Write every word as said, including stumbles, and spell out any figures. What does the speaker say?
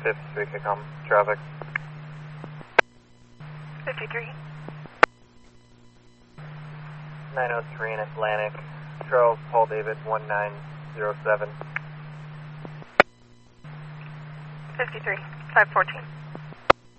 fifty-three, can come traffic. fifty-three. nine oh three in Atlantic. Charles Paul David one nine zero seven. fifty-three, five fourteen.